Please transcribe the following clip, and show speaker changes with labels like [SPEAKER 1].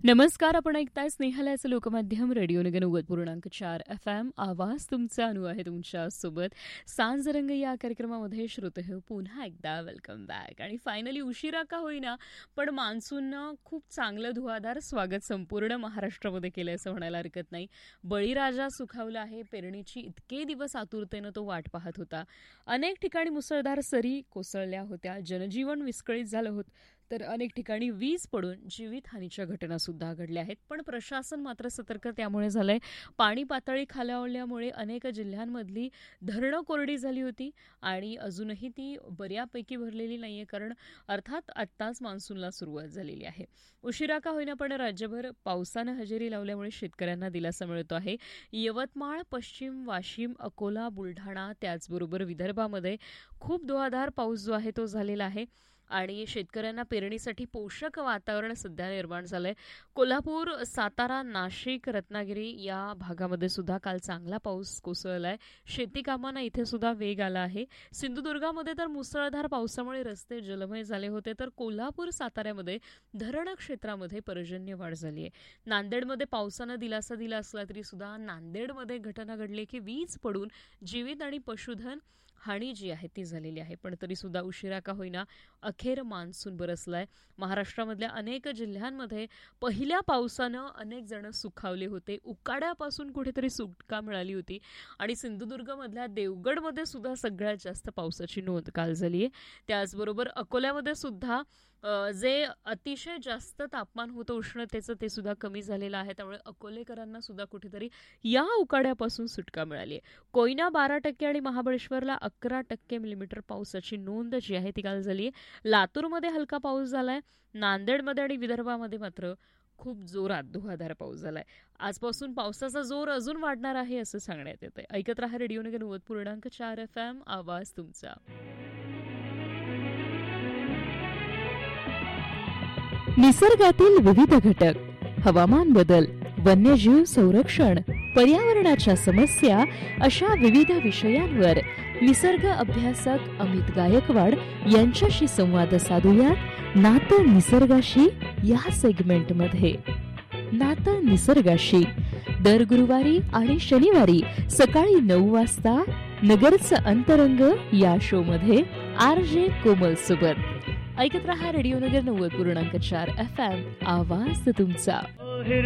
[SPEAKER 1] नमस्कार. आपण ऐकताय स्नेहालयाचं लोकमाध्यम रेडिओ नगर 90.4 FM. आवाज तुमचा अनु आहे तुमच्यासोबत. सांजरंग या कार्यक्रमामध्ये श्रोतेहो पुन्हा एकदा वेलकम बॅक. आणि फायनली उशिरा का होईना पण मान्सूननं खूप चांगलं धुवाधार स्वागत संपूर्ण महाराष्ट्रामध्ये केलं असं म्हणायला हरकत नाही. बळीराजा सुखावला आहे. पेरणीची इतके दिवस आतुरतेनं तो वाट पाहत होता. अनेक ठिकाणी मुसळधार सरी कोसळल्या होत्या. जनजीवन विस्कळीत झालं होतं. तर अनेक ठिकाणी वीज पडून जीवितहानीच्या घटना सुद्धा घडल्या आहेत. पण प्रशासन मात्र सतर्क त्यामुळे झालंय. पाणी पातळी खालावल्यामुळे अनेक जिल्ह्यांमधली धरणं कोरडी झाली होती आणि अजूनही ती बऱ्यापैकी भरलेली नाहीये, कारण अर्थात आत्ताच मान्सूनला सुरुवात झालेली आहे. उशिरा का होईना पण राज्यभर पावसानं हजेरी लावल्यामुळे शेतकऱ्यांना दिलासा मिळतो आहे. यवतमाळ, पश्चिम, वाशिम, अकोला, बुलढाणा त्याचबरोबर विदर्भामध्ये खूप धुवाधार पाऊस जो आहे तो झालेला आहे आणि शेतकऱ्यांना पेरणीसाठी पोषक वातावरण सध्या निर्माण झालंय. कोल्हापूर, सातारा, नाशिक, रत्नागिरी या भागामध्ये सुद्धा काल चांगला पाऊस कोसळलाय. शेती कामांना इथे सुद्धा वेग आला आहे. सिंधुदुर्गामध्ये तर मुसळधार पावसामुळे रस्ते जलमय झाले होते. तर कोल्हापूर, साताऱ्यामध्ये धरण क्षेत्रामध्ये पर्जन्य वाढ झाली आहे. नांदेडमध्ये पावसानं दिलासा दिला असला तरी सुद्धा नांदेडमध्ये घटना घडली की वीज पडून जीवित आणि पशुधन हानी जी आहे ती झालेली आहे. पण तरी सुद्धा उशिरा का होईना अखेर मान्सून बरसलाय. महाराष्ट्रामधल्या अनेक जिल्ह्यांमध्ये पहिल्या पावसानं अनेक जण सुखावले होते. उकाड्यापासून कुठेतरी सुटका मिळाली होती आणि सिंधुदुर्गमधल्या देवगडमध्ये सुद्धा सगळ्यात जास्त पावसाची नोंद काल झाली आहे. त्याचबरोबर अकोल्यामध्ये सुद्धा जे अतिशय जास्त तापमान होतं उष्णतेचं ते सुद्धा कमी झालेलं आहे. त्यामुळे अकोलेकरांना सुद्धा कुठेतरी या उकाड्यापासून सुटका मिळाली आहे. कोयना 12% आणि महाबळेश्वरला 11% मिलीमीटर पावसाची नोंद जी आहे ती काल झाली आहे. लातूरमध्ये हलका पाऊस झालाय. नांदेडमध्ये आणि विदर्भामध्ये मात्र खूप जोरात धुवाधार पाऊस झालाय. आजपासून पावसाचा जोर अजून वाढणार आहे असं सांगण्यात येतंय. ऐकत रहा रेडिओ नगर 90.4 FM. आवाज तुमचा.
[SPEAKER 2] निसर्गातील विविध घटक, हवामान बदल, वन्यजीव संरक्षण, पर्यावरणाच्या समस्या अशा विविध विषयांवर निसर्ग अभ्यासक अमित गायकवाड यांच्याशी संवाद साधूयात नातं निसर्गाशी या सेगमेंटमध्ये. नातं निसर्गाशी दर गुरुवारी आणि शनिवारी सकाळी 9 वाजता नगरचं अंतरंग या शो मध्ये RJ कोमल सोबत. ऐकत रहा रेडिओ नगर 90.4 FM. आवाज तुमचा.